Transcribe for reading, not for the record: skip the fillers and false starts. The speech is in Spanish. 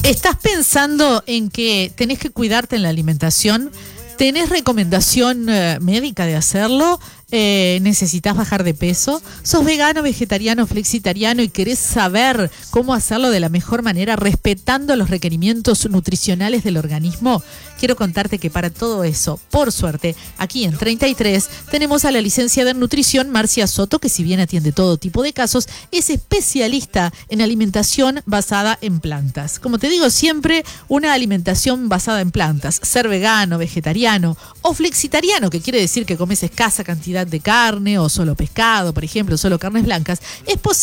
¿Estás pensando en que tenés que cuidarte en la alimentación? ¿Tenés recomendación médica de hacerlo? ¿Necesitas bajar de peso? ¿Sos vegano, vegetariano, flexitariano y querés saber cómo hacerlo de la mejor manera respetando los requerimientos nutricionales del organismo? Quiero contarte que para todo eso, por suerte, aquí en 33 tenemos a la licenciada en nutrición Marcia Soto, que si bien atiende todo tipo de casos, es especialista en alimentación basada en plantas. Como te digo siempre, una alimentación basada en plantas. Ser vegano, vegetariano o flexitariano, que quiere decir que comes escasa cantidad de carne o solo pescado, por ejemplo, solo carnes blancas, es posible